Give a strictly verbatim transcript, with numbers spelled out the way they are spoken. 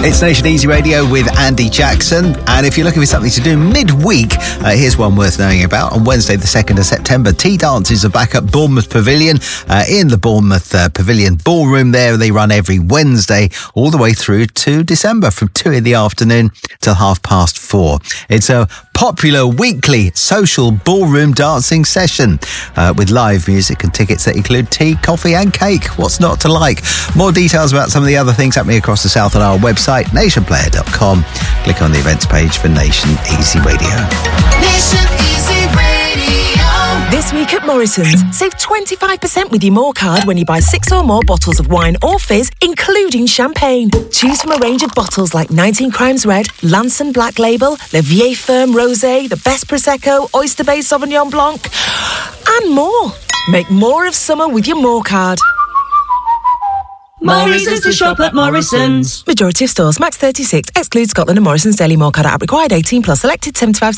It's Nation Easy Radio with Andy Jackson. And if you're looking for something to do midweek, uh, here's one worth knowing about. On Wednesday, the second of September, tea dances are back at Bournemouth Pavilion, uh, in the Bournemouth uh, Pavilion Ballroom there. They run every Wednesday all the way through to December from two in the afternoon till half past four. It's a popular weekly social ballroom dancing session uh, with live music and tickets that include tea, coffee and cake. What's not to like? More details about some of the other things happening across the south on our website, nation player dot com. Click on the events page for Nation Easy Radio. Nation Easy Radio. This week at Morrison's, save twenty-five percent with your More card when you buy six or more bottles of wine or fizz, including champagne. Choose from a range of bottles like nineteen Crimes Red, Lanson Black Label, Le Vieille Ferme Rosé, the Best Prosecco, Oyster Bay Sauvignon Blanc, and more. Make more of summer with your More card. Morrison's to shop at Morrison's. Majority of stores, max thirty-six, excludes Scotland and Morrison's Daily More card at required eighteen plus, selected seventy-five